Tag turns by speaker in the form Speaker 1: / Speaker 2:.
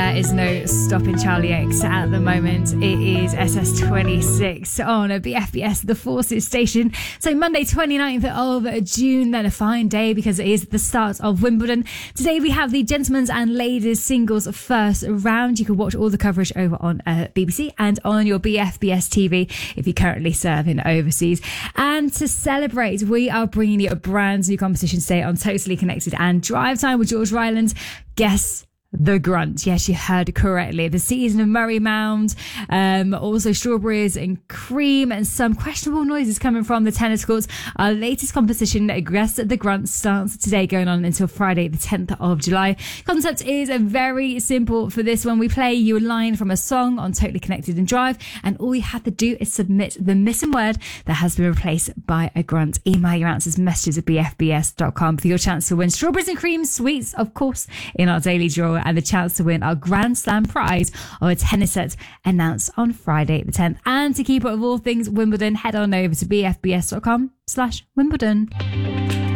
Speaker 1: there is no stopping Charlie X at the moment. It is SS26 on a BFBS, the Forces station. So Monday 29th of June, then a fine day because it is the start of Wimbledon. Today we have the gentlemen's and ladies singles first round. You can watch all the coverage over on BBC and on your BFBS TV if you're currently serving overseas. And to celebrate, we are bringing you a brand new competition today on Totally Connected and Drive Time with George Ryland. Guess the Grunt. Yes, you heard correctly. The season of Murray Mound, also strawberries and cream, and some questionable noises coming from the tennis courts. Our latest competition, Guess the Grunt, starts today, going on until Friday, the 10th of July. Concept is very simple for this one. We play you a line from a song on Totally Connected and Drive, and all you have to do is submit the missing word that has been replaced by a grunt. Email your answers, messages at bfbs.com for your chance to win strawberries and cream sweets, of course, in our daily draw, and the chance to win our Grand Slam prize of a tennis set announced on Friday the 10th. And to keep up with all things Wimbledon, head on over to bfbs.com/Wimbledon.